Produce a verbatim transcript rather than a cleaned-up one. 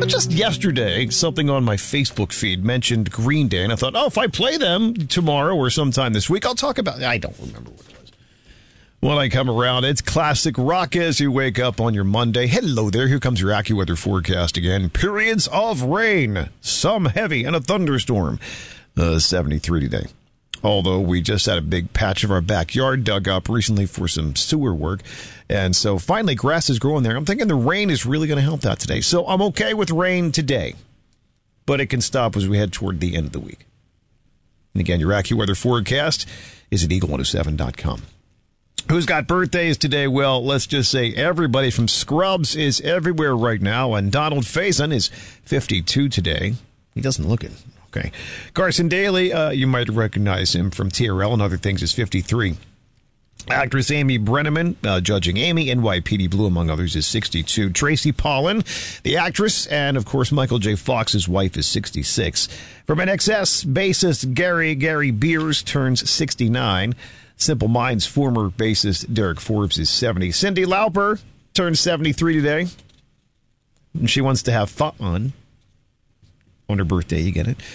But just yesterday, something on my Facebook feed mentioned Green Day, and I thought, oh, if I play them tomorrow or sometime this week, I'll talk about it. I don't remember what it was. When I come around, it's classic rock as you wake up on your Monday. Hello there. Here comes your AccuWeather forecast again. Periods of rain, some heavy, and a thunderstorm. Uh, seventy-three today. Although we just had a big patch of our backyard dug up recently for some sewer work. And so finally grass is growing there. I'm thinking the rain is really going to help that today. So I'm okay with rain today. But it can stop as we head toward the end of the week. And again, your AccuWeather forecast is at eagle one oh seven dot com. Who's got birthdays today? Well, let's just say everybody from Scrubs is everywhere right now. And Donald Faison is fifty-two today. He doesn't look it. Okay. Carson Daly, uh, you might recognize him from T R L and other things, is fifty-three. Actress Amy Brenneman, uh, Judging Amy, N Y P D Blue, among others, is sixty-two. Tracy Pollan, the actress, and, of course, Michael J. Fox's wife is sixty-six. From N X S, bassist Gary Gary Beers turns sixty-nine. Simple Minds former bassist Derek Forbes is seventy. Cyndi Lauper turns seventy-three today. And she wants to have fun on her birthday, you get it?